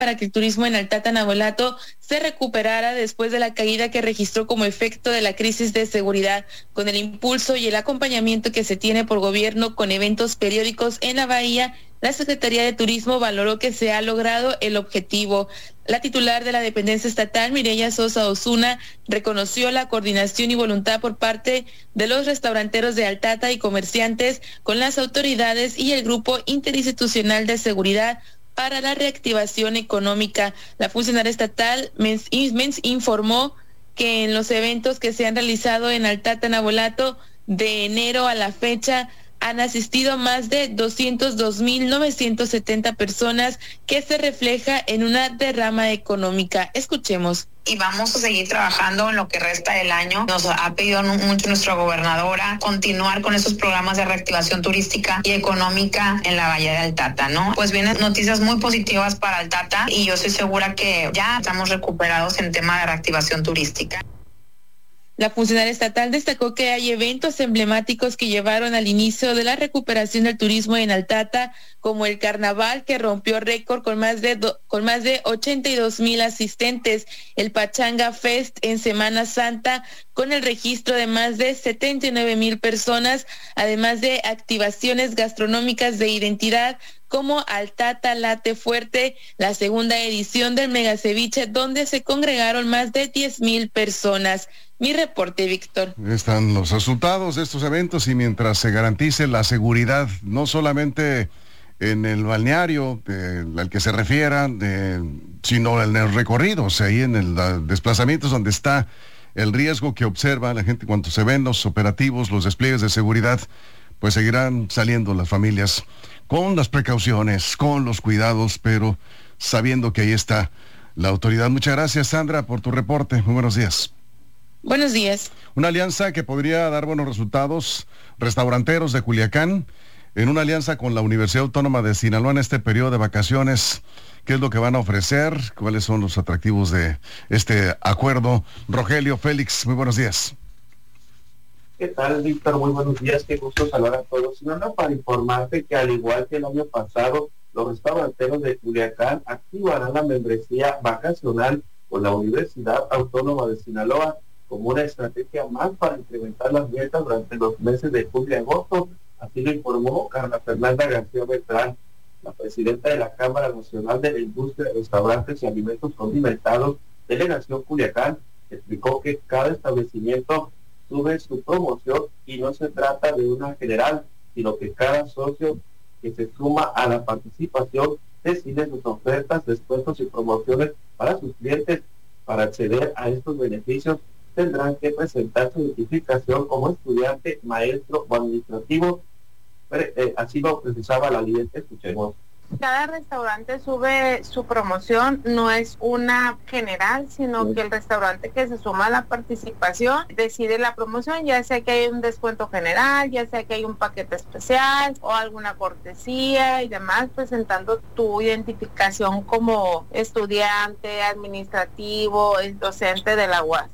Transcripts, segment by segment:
para que el turismo en Altata Navolato se recuperara después de la caída que registró como efecto de la crisis de seguridad. Con el impulso y el acompañamiento que se tiene por gobierno con eventos periódicos en la bahía, la Secretaría de Turismo valoró que se ha logrado el objetivo. La titular de la dependencia estatal, Mireya Sosa Osuna, reconoció la coordinación y voluntad por parte de los restauranteros de Altata y comerciantes con las autoridades y el Grupo Interinstitucional de Seguridad para la reactivación económica. La funcionaria estatal informó que en los eventos que se han realizado en Altata Navolato de enero a la fecha han asistido más de 202,970 personas, que se refleja en una derrama económica. Escuchemos. Y vamos a seguir trabajando en lo que resta del año. Nos ha pedido mucho nuestra gobernadora continuar con esos programas de reactivación turística y económica en la bahía de Altata, ¿no? Pues vienen noticias muy positivas para Altata y yo estoy segura que ya estamos recuperados en tema de reactivación turística. La funcionaria estatal destacó que hay eventos emblemáticos que llevaron al inicio de la recuperación del turismo en Altata, como el carnaval, que rompió récord con más de 82,000 asistentes, el Pachanga Fest en Semana Santa, con el registro de más de 79,000 personas, además de activaciones gastronómicas de identidad, como Altata Late Fuerte, la segunda edición del Mega Ceviche, donde se congregaron más de 10,000 personas. Mi reporte, Víctor. Están los resultados de estos eventos, y mientras se garantice la seguridad, no solamente en el balneario al que se refieran, sino en el recorrido, o sea, ahí en el desplazamiento es donde está el riesgo que observa la gente cuando se ven los operativos, los despliegues de seguridad, pues seguirán saliendo las familias con las precauciones, con los cuidados, pero sabiendo que ahí está la autoridad. Muchas gracias, Sandra, por tu reporte. Muy buenos días. Buenos días. Una alianza que podría dar buenos resultados. Restauranteros de Culiacán, en una alianza con la Universidad Autónoma de Sinaloa en este periodo de vacaciones. ¿Qué es lo que van a ofrecer? ¿Cuáles son los atractivos de este acuerdo? Rogelio, Félix, muy buenos días. ¿Qué tal, Víctor? Muy buenos días, qué gusto saludar a todos. No, para informarte que al igual que el año pasado, los restauranteros de Culiacán activarán la membresía vacacional con la Universidad Autónoma de Sinaloa como una estrategia más para incrementar las ventas durante los meses de julio y agosto. Así lo informó Carla Fernanda García Beltrán, la presidenta de la Cámara Nacional de la Industria de Restaurantes y Alimentos Condimentados, Delegación Culiacán. Explicó que cada establecimiento sube su promoción y no se trata de una general, sino que cada socio que se suma a la participación decide sus ofertas, descuentos y promociones para sus clientes. Para acceder a estos beneficios tendrán que presentar su identificación como estudiante, maestro o administrativo. Así lo precisaba la ley. Escuchemos. Cada restaurante sube su promoción, no es una general, sino que el restaurante que se suma a la participación decide la promoción, ya sea que hay un descuento general, ya sea que hay un paquete especial o alguna cortesía y demás, presentando tu identificación como estudiante, administrativo, docente de la UAS.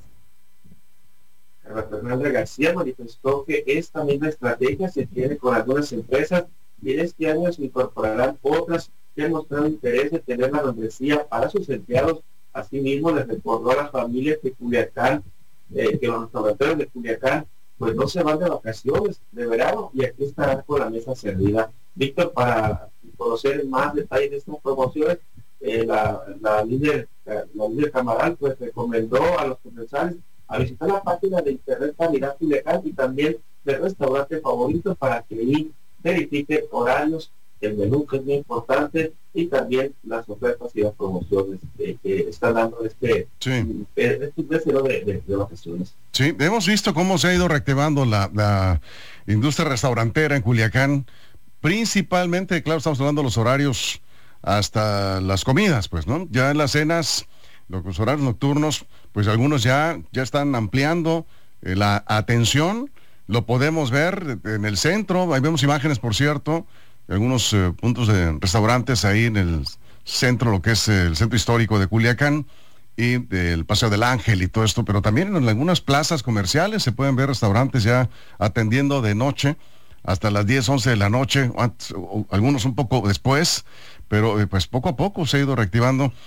Carla Fernanda García manifestó que esta misma estrategia se tiene con algunas empresas y en este año se incorporarán otras que han mostrado interés en tener la membresía para sus empleados. Asimismo, les recordó a las familias de Culiacán que los restauranteros de Culiacán pues no se van de vacaciones de verano y aquí estarán con la mesa servida. Víctor, para conocer más detalles de estas promociones, la líder Camaral pues recomendó a los comensales a visitar la página de internet Calidad Culiacán y también del restaurante favorito para que ahí verifique horarios, el menú, que es muy importante, y también las ofertas y las promociones que están dando este deseo de vacaciones. Sí, hemos visto cómo se ha ido reactivando la industria restaurantera en Culiacán, principalmente, claro, estamos hablando de los horarios hasta las comidas, pues, ¿no? Ya en las cenas, los horarios nocturnos, pues algunos ya están ampliando la atención. Lo podemos ver en el centro, ahí vemos imágenes, por cierto, de algunos puntos de restaurantes ahí en el centro, lo que es el centro histórico de Culiacán, y del Paseo del Ángel y todo esto, pero también en algunas plazas comerciales se pueden ver restaurantes ya atendiendo de noche hasta las 10, 11 de la noche, o algunos un poco después, pero pues poco a poco se ha ido reactivando